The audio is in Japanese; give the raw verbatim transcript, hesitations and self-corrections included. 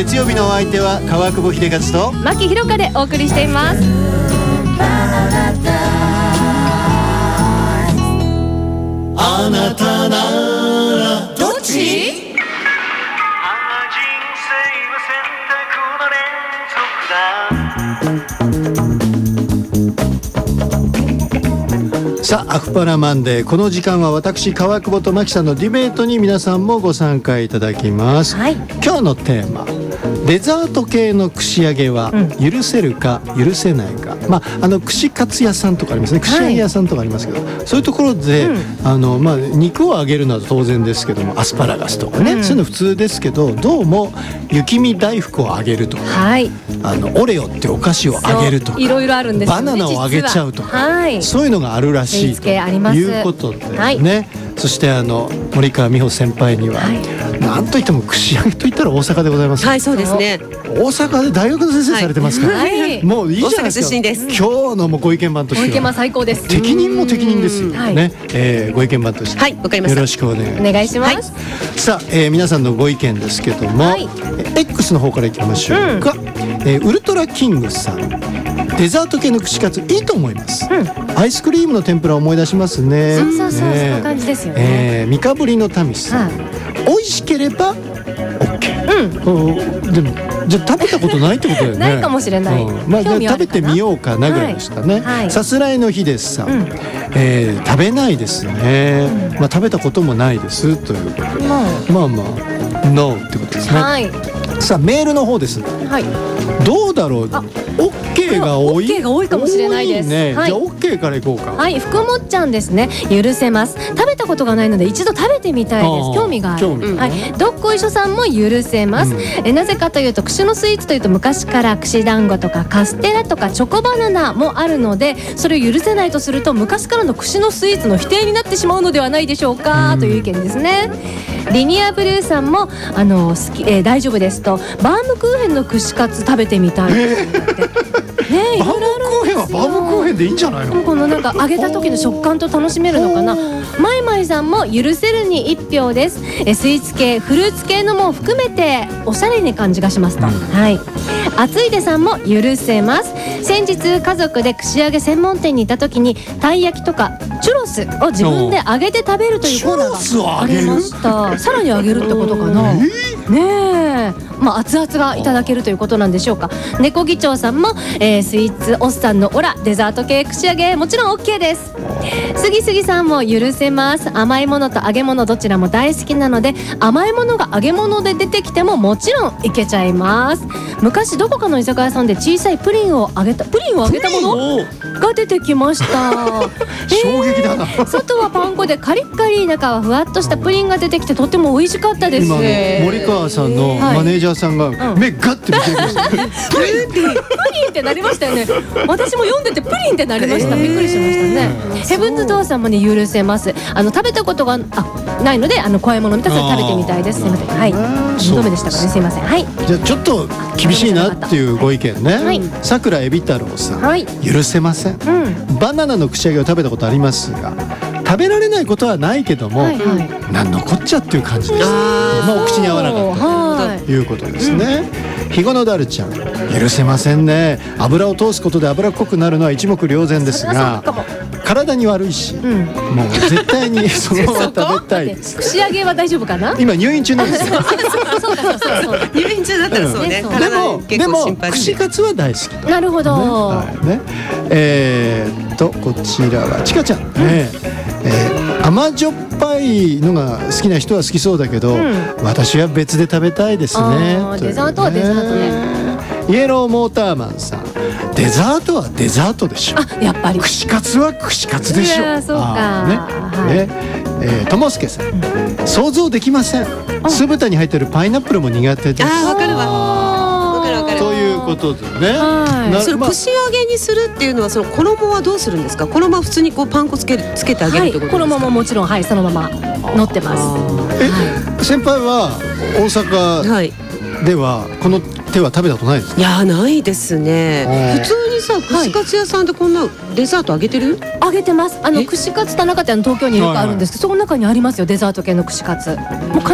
月曜日のお相手は川久保秀和と牧ひろかでお送りしています。 あなたならどっち？ さあアフパラマンデー、この時間は私川久保と牧さんのディベートに皆さんもご参加いただきます、はい、今日のテーマ、デザート系の串揚げは許せるか許せないか、うん、まあ、あの串カツ屋さんとかありますね、串揚げ屋さんとかありますけど、はい、そういうところで、うん、あのまあ、肉を揚げるのは当然ですけども、アスパラガスとかね、うん、そういうの普通ですけど、どうも雪見大福を揚げるとか、はい、あのオレオってお菓子を揚げるとか、 いろいろあるんですよね、 バナナを揚げちゃうとか、はい、そういうのがあるらしいということでね、はい、そしてあの森川美穂先輩には、はい、なんといっても串揚げといったら大阪でございます。 はい、そうですね、 大阪で大学の先生されてますから、はい、もういいじゃないですか、 大阪出身です。 今日のもご意見番としてはご意見番最高です。 適任も適任ですよね、はい、えー、ご意見番として、 はい、わかりました、 よろしくお願いします。 お願いします、はい、 さあ、えー、皆さんのご意見ですけども、はい、X の方からいきましょうか、うん、えー、ウルトラキングさん、デザート系の串カツいいと思います、うん、アイスクリームの天ぷらを思い出しますね。 そうそうそう、ね、そんな感じですよね、 えー、三日ぶりのタミさん、はい、美味しければ OK、うん、でもじゃあ食べたことないってことだよねないかもしれない、うん、 まあ、食べてみようかなぐらいでしたね、はいはい、さすらいの日ですさん、うん、えー、食べないですね、うん、まあ、食べたこともないですということで、うん、まあまあノーってことですね、はい、さあメールの方ですね、はい、どうだろう、OK が多い、 OK が多いかもしれないです、 ね、 はい、 じゃあ OK からいこうか。 はい、福もっちゃんですね、許せます。食べたことがないので一度食べてみたいです。興味がある。 味、 はい、どっこいしょさんも許せます、うん、えなぜかというと、串のスイーツというと昔から串団子とかカステラとかチョコバナナもあるので、それを許せないとすると昔からの串のスイーツの否定になってしまうのではないでしょうか、うん、という意見ですね。リニアブルーさんもあの好き、えー、大丈夫ですと、バームクーヘンの串カツ食べてみたいって、ね、 バームクーヘンはバームクーヘンでいいんじゃないの。 このなんか揚げた時の食感と楽しめるのかな。マイマイさんも許せるにいち票です。えスイーツ系フルーツ系のも含めておしゃれな感じがしますと、うん、はい。暑いでさんも許せます。先日家族で串揚げ専門店に行った時に、たい焼きとかチュロスを自分で揚げて食べるというコーナーがありました。さらに揚げるってことかな、えー、ねえ、まあ、熱々がいただけるということなんでしょうか。猫議長さんも、えー、スイーツおっさんのオラデザート系串揚げもちろん OK です。杉杉さんも許せます。甘いものと揚げ物どちらも大好きなので、甘いものが揚げ物で出てきてももちろんいけちゃいます。昔どこかの居酒屋さんで小さいプリンを揚げたプリンを揚げたものが出てきました、 衝撃だな、 えー、外はパン粉でカリッカリ、中はふわっとしたプリンが出てきてとても美味しかったです。 今の森川さんのマネージャーさんが目ガッて見てました、うん、プリンプリンってなりましたよね。私も読んでてプリンってなりました、びっくりしましたね。ヘブンズドアさんもね許せます。あの食べたことがあないので、あの怖いもの見たら食べてみたいです。すみません、はい、にどめでしたかね、すいません、はい。 じゃあちょっと厳しいなっていうご意見ね、はい、桜エビ太郎さん、はい、許せません、うん、バナナの串揚げを食べたことありますが、食べられないことはないけども、はいはい、なんのこっちゃっていう感じです。まあお口に合わなかったということですね、うん、ひごのだるちゃん許せませんね。油を通すことで脂っこくなるのは一目瞭然ですが、体に悪いし、うん、もう絶対にそのまま食べたいです。 串揚げは大丈夫かな。 今入院中なんですよそうかそうかそうか入院中だったらそうね、うん、 でもでも串カツは大好き、 なるほど、ね、 はいね、えー、っとこちらはちかちゃんね、うん、えー、甘じょっぱいのが好きな人は好きそうだけど、うん、私は別で食べたいですね。 デザートはデザートね。 イエローモーターマンさん、デザートはデザートでしょ。 あ、やっぱり串カツは串カツでしょ。 いやそうかね、 はい、 ね、えー、ともすけさん、うん、想像できません。酢豚に入ってるパイナップルも苦手です。 あー、わかるわ、わかるわかる。 ということでね、 はい、その串揚げにするっていうのは、その衣はどうするんですか。衣は普通にこうパン粉つけるつけてあげるってことですか。 はい、衣ももちろん、はい、そのまま乗ってます。 え、はい、先輩は大阪ではこの手は食べたことないですか。 いやないですね。普通にさ、串カツ屋さんでこんなデザートあげてる？ あげてます。あの串カツ田中ってあの東京によくあるんですけど、その中にありますよ、デザート系の串カツ。もう